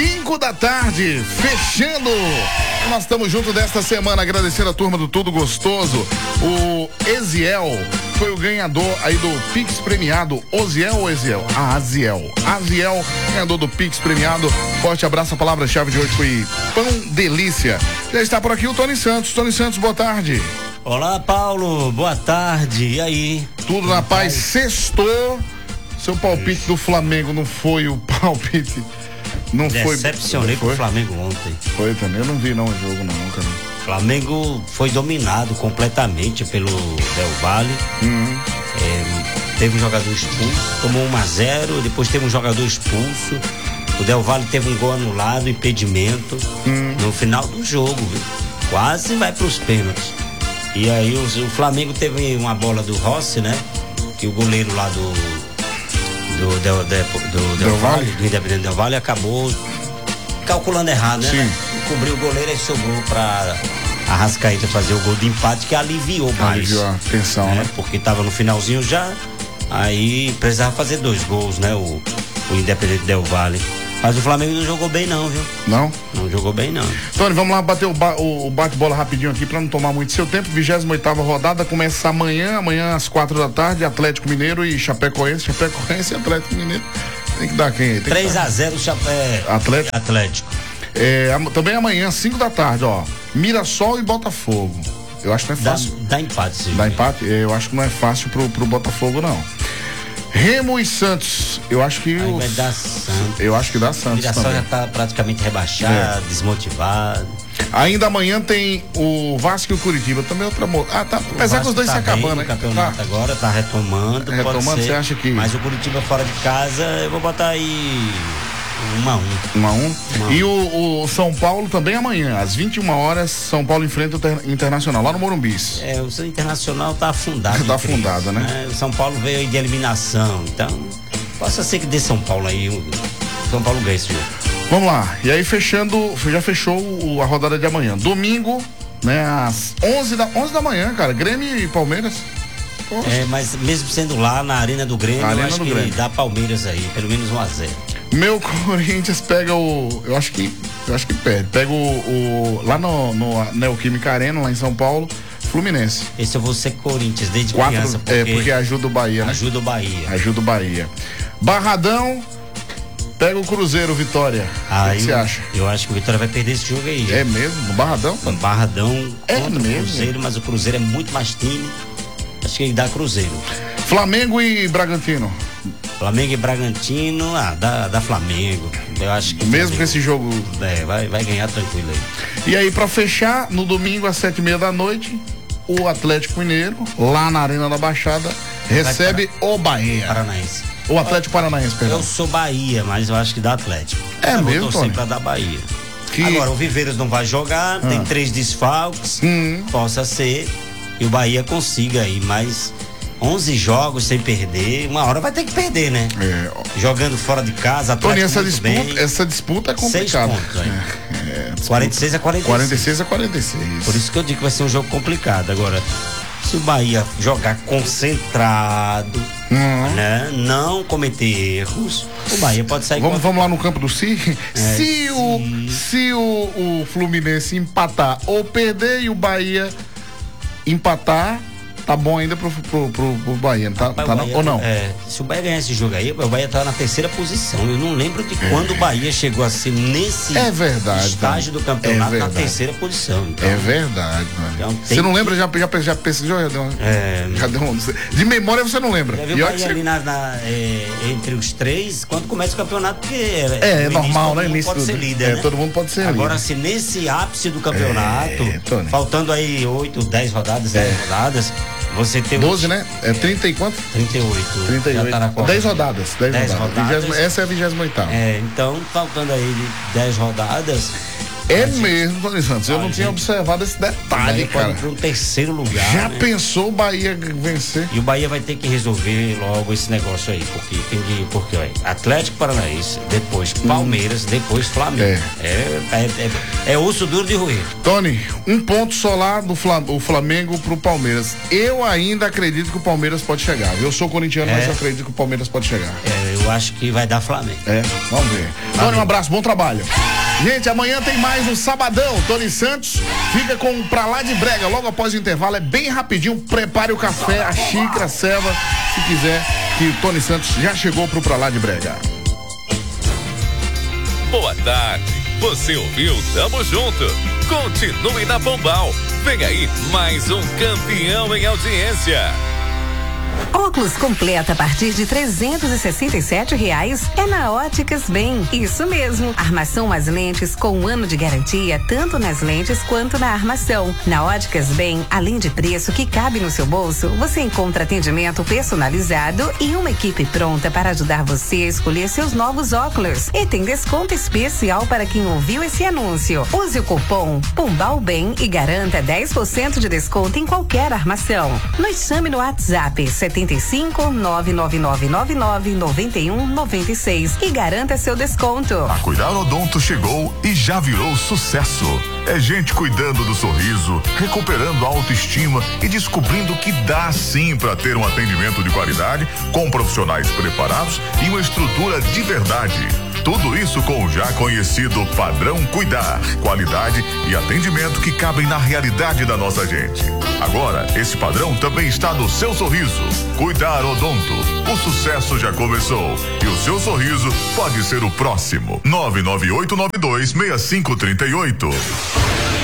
5 da tarde, fechando. Nós estamos juntos desta semana, agradecendo a turma do Tudo Gostoso. O Eziel foi o ganhador aí do Pix premiado. Oziel ou Eziel? Aziel, ganhador do Pix premiado. Forte abraço, a palavra-chave de hoje foi Pão Delícia. Já está por aqui o Tony Santos. Tony Santos, boa tarde. Olá, Paulo, boa tarde. E aí? Tudo na paz, sextou. Seu palpite do Flamengo não foi o palpite. Não foi. Decepcionei com o Flamengo ontem. Foi também, eu não vi não o jogo não, cara. O Flamengo foi dominado completamente pelo Del Valle. Teve um jogador expulso, tomou 1-0, depois teve um jogador expulso. O Del Valle teve um gol anulado, impedimento. No final do jogo, viu? Quase vai pros pênaltis. E aí o Flamengo teve uma bola do Rossi, né? Que o goleiro lá do Del Valle, do Independente Del Valle, acabou calculando errado, né? Sim. Cobriu o goleiro e sobrou pra Arrascaeta fazer o gol de empate, que aliviou mais. Aliviou a tensão, né? Porque tava no finalzinho já, aí precisava fazer 2 gols, né? O Independente Del Valle. Mas o Flamengo não jogou bem não, viu? Não? Não jogou bem não. Tony, vamos lá bater o bate-bola rapidinho aqui pra não tomar muito seu tempo. 28ª rodada começa amanhã às 4 da tarde, Atlético Mineiro e Chapecoense e Atlético Mineiro. Tem que dar quem aí? 3-0 Atlético. Também amanhã, 5 da tarde, ó. Mirassol e Botafogo. Eu acho que não é fácil. Dá empate, sim. Dá empate? Eu acho que não é fácil pro Botafogo, não. Remo e Santos, eu acho que vai dar Santos. Eu acho que dá Santos. O Mirassol já tá praticamente rebaixado, desmotivado. Ainda amanhã tem o Vasco e o Curitiba, também outra tá, apesar que os dois se acabando, né? O campeonato agora tá retomando, pode ser, você acha que... Mas o Curitiba fora de casa, eu vou botar aí 1-1. E o São Paulo também amanhã, às 21 horas, São Paulo enfrenta o Internacional, lá no Morumbi. O seu Internacional tá afundado. Tá afundado, né? O São Paulo veio aí de eliminação, então possa ser que dê São Paulo aí, o São Paulo ganha esse jogo. Vamos lá, e aí já fechou a rodada de amanhã. Domingo, né, às 11 da manhã, cara, Grêmio e Palmeiras. Poxa. Mas mesmo sendo lá na Arena do Grêmio, eu acho que dá Palmeiras aí, pelo menos 1-0. Meu Corinthians pega eu acho que perde. Pega lá no Neoquímica Arena, lá em São Paulo, Fluminense. Esse eu vou ser Corinthians desde criança. Porque ajuda o Bahia, né? Ajuda o Bahia. Barradão pega o Cruzeiro, Vitória. O que você acha? Eu acho que o Vitória vai perder esse jogo aí. É mesmo? No Barradão? O Barradão contra o Cruzeiro, mas o Cruzeiro é muito mais time. Acho que ele dá Cruzeiro. Flamengo e Bragantino. Flamengo e Bragantino, dá Flamengo. Eu acho que mesmo com esse jogo vai ganhar tranquilo aí. E aí, pra fechar, no domingo às 7:30 da noite, o Atlético Mineiro, lá na Arena da Baixada, recebe o Bahia. Paranaense. O Atlético Paranaense, perdão. Eu sou Bahia, mas eu acho que dá Atlético. É mesmo, eu vou torcer pra dar Bahia. Agora, o Viveiros não vai jogar, tem 3 desfalques, possa ser, e o Bahia consiga aí, mas 11 jogos sem perder, uma hora vai ter que perder, né? Jogando fora de casa, Tony, essa disputa é complicada. 6 pontos, 46-46. 46-46. Por isso que eu digo que vai ser um jogo complicado. Agora, se o Bahia jogar concentrado, né? Não cometer erros, o Bahia pode sair. Vamos lá no campo do Si. Se o Fluminense empatar ou perder e o Bahia empatar, tá bom ainda pro Bahia, tá Bahia, ou não? Se o Bahia ganhar esse jogo aí, o Bahia tá na 3ª posição. Eu não lembro de quando o Bahia chegou a ser nesse estágio do campeonato na 3ª posição. Então, é verdade, mano. Então, você não lembra? Já pesquisou? Já deu de memória você não lembra. Já viu o Bahia ali entre os 3, quando começa o campeonato, porque é normal, né? Todo mundo pode ser líder, né? Todo mundo pode ser Agora, líder. se nesse ápice do campeonato, faltando aí 8, 10 rodadas, 10 rodadas, você tem 12, né? 30 e quanto? 38. Já tá na 10 rodadas. 10 rodadas. Essa é a 28ª. Então, faltando aí 10 rodadas, É mesmo, Tony Santos. Eu não tinha observado esse detalhe, cara. Para um terceiro lugar. Já né? pensou o Bahia vencer? E o Bahia vai ter que resolver logo esse negócio aí, porque olha, Atlético Paranaense, depois Palmeiras, depois Flamengo. É osso duro de roer. Tony, um ponto solar do Flamengo pro Palmeiras. Eu ainda acredito que o Palmeiras pode chegar. Eu sou corintiano, mas eu acredito que o Palmeiras pode chegar. Eu acho que vai dar Flamengo. Vamos ver. Tony, um abraço, bom trabalho. Gente, amanhã tem mais um Sabadão. Tony Santos fica com Pra Lá de Brega. Logo após o intervalo, é bem rapidinho. Prepare o café, a xícara, a ceva, se quiser, que o Tony Santos já chegou pro Pra Lá de Brega. Boa tarde. Você ouviu? Tamo junto. Continue na Pombal. Vem aí mais um campeão em audiência. Óculos completo a partir de R$367 é na Óticas Bem. Isso mesmo, armação mais lentes com 1 ano de garantia, tanto nas lentes quanto na armação. Na Óticas Bem, além de preço que cabe no seu bolso, você encontra atendimento personalizado e uma equipe pronta para ajudar você a escolher seus novos óculos. E tem desconto especial para quem ouviu esse anúncio. Use o cupom POMBALBEM e garanta 10% de desconto em qualquer armação. Nos chame no WhatsApp 75 99999 9196 e garanta seu desconto. A Cuidar Odonto chegou e já virou sucesso. É gente cuidando do sorriso, recuperando a autoestima e descobrindo que dá sim para ter um atendimento de qualidade com profissionais preparados e uma estrutura de verdade. Tudo isso com o já conhecido padrão Cuidar, qualidade e atendimento que cabem na realidade da nossa gente. Agora, esse padrão também está no seu sorriso. Cuidar Odonto. O sucesso já começou e o seu sorriso pode ser o próximo. 998926538.